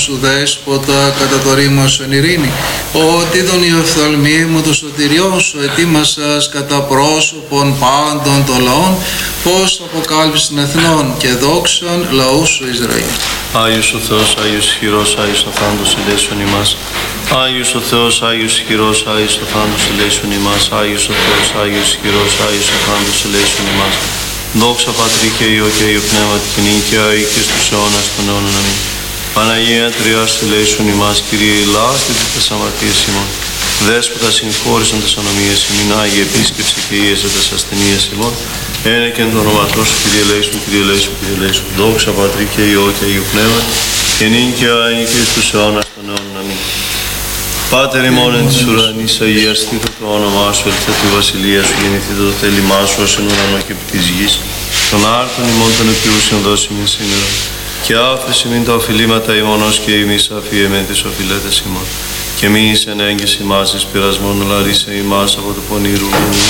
σου δέσποτα κατά το ρήμα σου εν ειρήνη, ότι τον η οφθαλμή μου το σωτηριό σου ετοίμασας κατά πρόσωπον πάντων των λαών, πως αποκάλυψης των εθνών και δόξαν λαού σου Ισραήλ. Άγιος ο Θεός, Άγιος ισχυρός, Άγιος ο θάνατος ελέησον ημάς. Άγιος ο Θεός, Άγιος ισχυρός, Άγιος ο θάνατος ελέησον ημάς. Άγιος ο Θεός, Άγιος ισχυρός, Άγιος ο θάνατος ελέησον ημάς. Δόξα Πατρί και Υιό και Υιό Πνεύματι και νίκαια ή και στους αιώνας των αιώνων. Αμήν. Παναγία Τριάς ελέησον ημάς, Κύριε ηλάστε τις αμαρτίες ημών. Δέσποτα συγχώρησαν τις ανομίες ημών, Άγιε επίσκεψη και ίεσε τις ασθενείες ημών. Ένε και εν το όνοματό σου, Κύριε ελέησον, Κύριε ελέησον, Κύριε ελέησον. Δόξα Πατρί και Υιό και Υιό Πνεύματι και νίκαια ή και στους αιώνας των αιώνων. Αμήν. Πάτερ ημών εν της ουρανής, αγιαστήτω το όνομά σου, ελθέτω η βασιλεία σου, γεννηθήτω το θέλημά σου, ως εν ουρανό και επί της γης. Των άρτων ημών των επιούσιων δώσιμην σήμερα. Και άφεση μην τα οφειλήματα ημών ως και εμείς αφιέμεν τις οφειλέτες ημών. Και μη εις εν έγκυση ημάς εις πειρασμόν, αλλά ρίσε ημάς από το πονηρού.